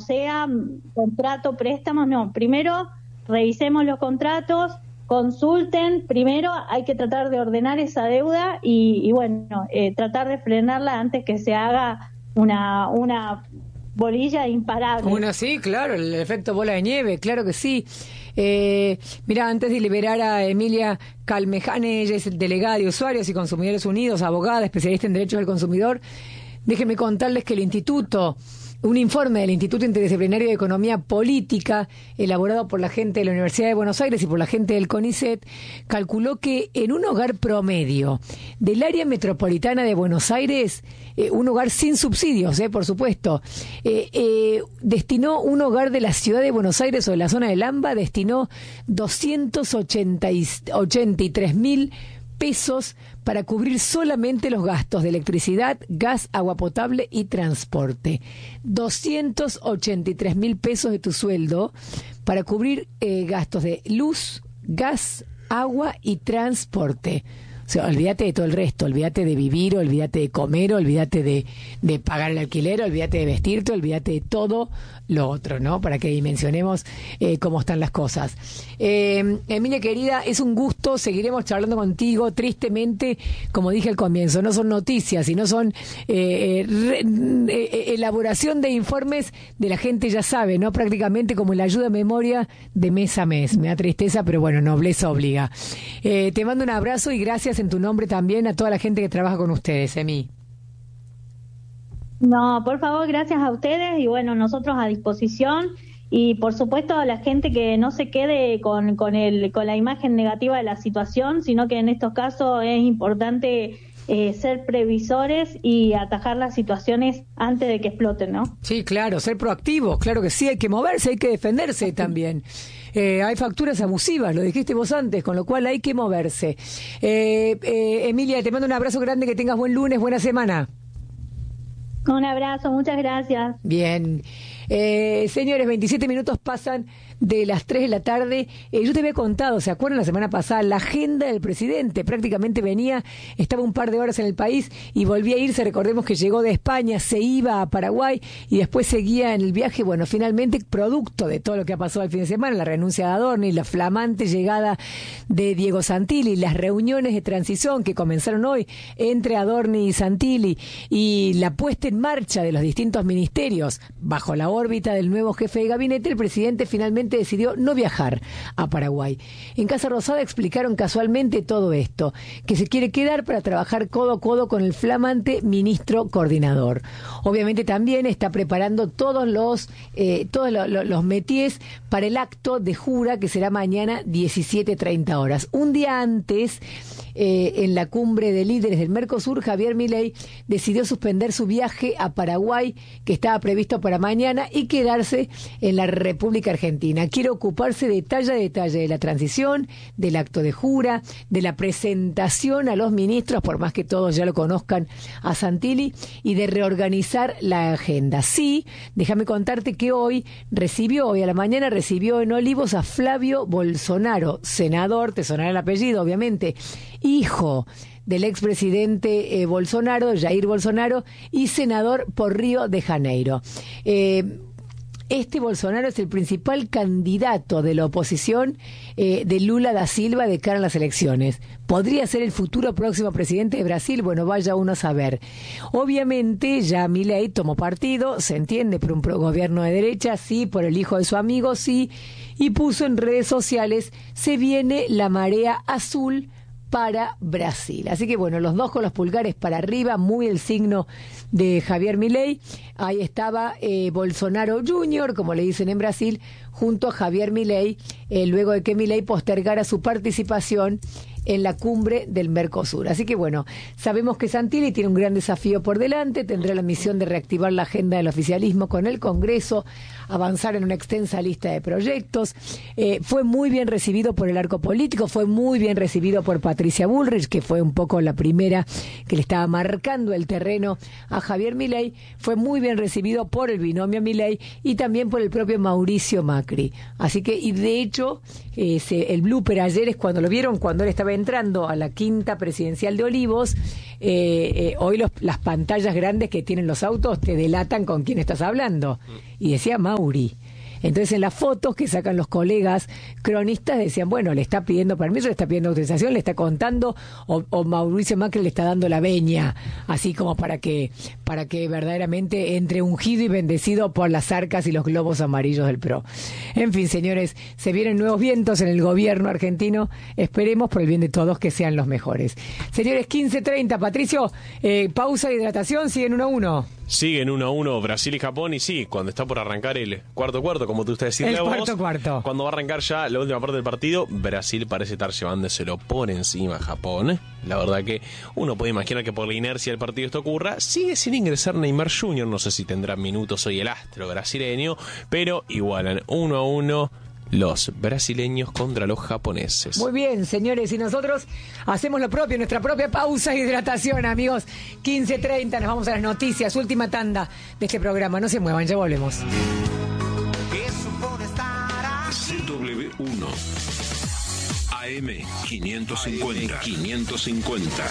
sea, contrato, préstamos, no. Primero revisemos los contratos, consulten, primero hay que tratar de ordenar esa deuda y bueno, tratar de frenarla antes que se haga una bolilla imparable. Bueno, sí, claro, el efecto bola de nieve, claro que sí. Mira, antes de liberar a Emilia Calmejane, ella es delegada de Usuarios y Consumidores Unidos, abogada, especialista en derechos del consumidor, déjenme contarles que un informe del Instituto Interdisciplinario de Economía Política, elaborado por la gente de la Universidad de Buenos Aires y por la gente del CONICET, calculó que en un hogar promedio del área metropolitana de Buenos Aires, un hogar sin subsidios, por supuesto, destinó un hogar de la ciudad de Buenos Aires o de la zona del AMBA, destinó 283.000 pesos para cubrir solamente los gastos de electricidad, gas, agua potable y transporte. 283.000 pesos de tu sueldo para cubrir gastos de luz, gas, agua y transporte. O sea, olvídate de todo el resto, olvídate de vivir, olvídate de comer, olvídate de pagar el alquiler, olvídate de vestirte, olvídate de todo lo otro, ¿no? Para que dimensionemos cómo están las cosas. Emilia, querida, es un gusto, seguiremos charlando contigo. Tristemente, como dije al comienzo, no son noticias, sino son elaboración de informes de la gente, ya sabe, ¿no? Prácticamente como la ayuda a memoria de mes a mes. Me da tristeza, pero bueno, nobleza obliga. Te mando un abrazo y gracias en tu nombre también a toda la gente que trabaja con ustedes, Emi. No, por favor, gracias a ustedes y bueno, nosotros a disposición y por supuesto a la gente que no se quede con la imagen negativa de la situación, sino que en estos casos es importante ser previsores y atajar las situaciones antes de que exploten, ¿no? Sí, claro, ser proactivos, claro que sí, hay que moverse, hay que defenderse también. Hay facturas abusivas, lo dijiste vos antes, con lo cual hay que moverse. Emilia, te mando un abrazo grande, que tengas buen lunes, buena semana. Un abrazo, muchas gracias. Bien. Señores, 27 minutos pasan de las 3 de la tarde. Yo te había contado, ¿se acuerdan la semana pasada? La agenda del presidente prácticamente estaba un par de horas en el país y volvía a irse. Recordemos que llegó de España, se iba a Paraguay y después seguía en el viaje. Bueno, finalmente, producto de todo lo que ha pasado el fin de semana, la renuncia de Adorni, la flamante llegada de Diego Santilli, las reuniones de transición que comenzaron hoy entre Adorni y Santilli y la puesta en marcha de los distintos ministerios bajo la órbita del nuevo jefe de gabinete, el presidente finalmente decidió no viajar a Paraguay. En Casa Rosada explicaron casualmente todo esto, que se quiere quedar para trabajar codo a codo con el flamante ministro coordinador. Obviamente también está preparando todos los métiers para el acto de jura que será mañana 17:30 horas. Un día antes, en la cumbre de líderes del Mercosur, Javier Milei decidió suspender su viaje a Paraguay, que estaba previsto para mañana, y quedarse en la República Argentina. Quiere ocuparse detalle a detalle de la transición, del acto de jura, de la presentación a los ministros, por más que todos ya lo conozcan a Santilli, y de reorganizar la agenda. Sí, déjame contarte que hoy a la mañana recibió en Olivos a Flavio Bolsonaro, senador, te sonará el apellido, obviamente, hijo del expresidente Bolsonaro, Jair Bolsonaro, y senador por Río de Janeiro. Este Bolsonaro es el principal candidato de la oposición de Lula da Silva de cara a las elecciones. ¿Podría ser el futuro próximo presidente de Brasil? Bueno, vaya uno a saber. Obviamente ya Milei tomó partido, se entiende, por un gobierno de derecha, sí, por el hijo de su amigo, sí, y puso en redes sociales: se viene la marea azul para Brasil. Así que bueno, los dos con los pulgares para arriba, muy el signo de Javier Milei. Ahí estaba Bolsonaro Jr., como le dicen en Brasil, junto a Javier Milei, luego de que Milei postergara su participación en la cumbre del Mercosur. Así que bueno, sabemos que Santilli tiene un gran desafío por delante, tendrá la misión de reactivar la agenda del oficialismo con el Congreso, avanzar en una extensa lista de proyectos. Fue muy bien recibido por el arco político, fue muy bien recibido por Patricia Bullrich, que fue un poco la primera que le estaba marcando el terreno a Javier Milei, fue muy bien recibido por el binomio Milei y también por el propio Mauricio Macri. Así que, y de hecho, el blooper ayer es cuando lo vieron, cuando él estaba en entrando a la quinta presidencial de Olivos, hoy las pantallas grandes que tienen los autos te delatan con quién estás hablando. Y decía Mauri. Entonces en las fotos que sacan los colegas cronistas decían, bueno, le está pidiendo permiso, le está pidiendo autorización, le está contando, o Mauricio Macri le está dando la veña, así como para que verdaderamente entre ungido y bendecido por las arcas y los globos amarillos del PRO. En fin, señores, se vienen nuevos vientos en el gobierno argentino, esperemos por el bien de todos que sean los mejores. Señores, 15:30, Patricio, pausa de hidratación, siguen 1-1. Siguen 1-1 Brasil y Japón, y sí, cuando está por arrancar el cuarto, como tú estás diciendo, cuarto. Cuando va a arrancar ya la última parte del partido, Brasil parece estar llevándoselo por encima a Japón. La verdad que uno puede imaginar que por la inercia del partido esto ocurra. Sigue sin ingresar Neymar Jr., no sé si tendrá minutos hoy el astro brasileño, pero igualan 1-1 los brasileños contra los japoneses. Muy bien, señores, y nosotros hacemos lo propio, nuestra propia pausa de hidratación, amigos. 15:30, nos vamos a las noticias, última tanda de este programa. No se muevan, ya volvemos. CW1 AM 550.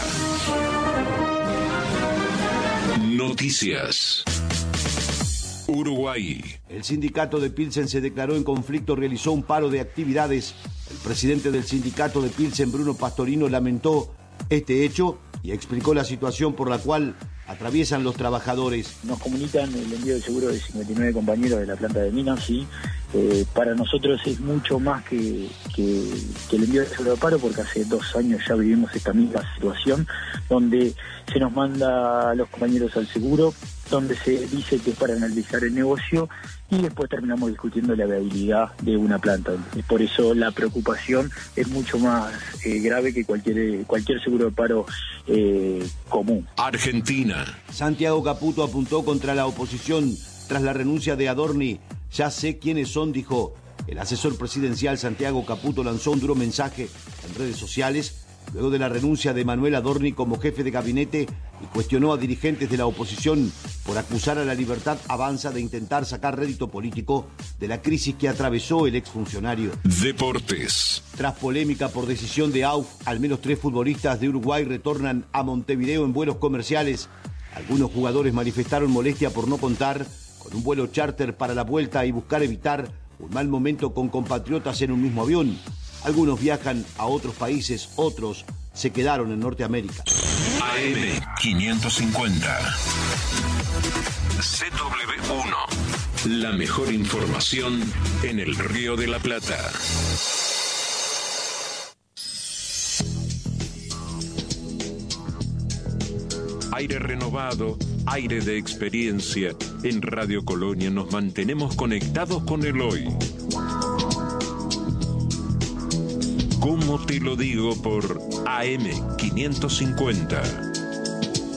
Noticias. Uruguay. El sindicato de Pilsen se declaró en conflicto, realizó un paro de actividades. El presidente del sindicato de Pilsen, Bruno Pastorino, lamentó este hecho y explicó la situación por la cual atraviesan los trabajadores. Nos comunican el envío de seguro de 59 compañeros de la planta de minas y para nosotros es mucho más que el envío de seguro de paro, porque hace 2 años ya vivimos esta misma situación donde se nos manda a los compañeros al seguro, donde se dice que es para analizar el negocio y después terminamos discutiendo la viabilidad de una planta. Y por eso la preocupación es mucho más grave que cualquier seguro de paro común. Argentina. Santiago Caputo apuntó contra la oposición tras la renuncia de Adorni. Ya sé quiénes son, dijo. El asesor presidencial Santiago Caputo lanzó un duro mensaje en redes sociales luego de la renuncia de Manuel Adorni como jefe de gabinete y cuestionó a dirigentes de la oposición por acusar a la Libertad Avanza de intentar sacar rédito político de la crisis que atravesó el exfuncionario. Deportes. Tras polémica por decisión de AUF, al menos 3 futbolistas de Uruguay retornan a Montevideo en vuelos comerciales. Algunos jugadores manifestaron molestia por no contar con un vuelo charter para la vuelta y buscar evitar un mal momento con compatriotas en un mismo avión. Algunos viajan a otros países, otros se quedaron en Norteamérica. AM 550. CW1. La mejor información en el Río de la Plata. Aire renovado, aire de experiencia. En Radio Colonia nos mantenemos conectados con el hoy. ¿Cómo te lo digo? Por AM 550.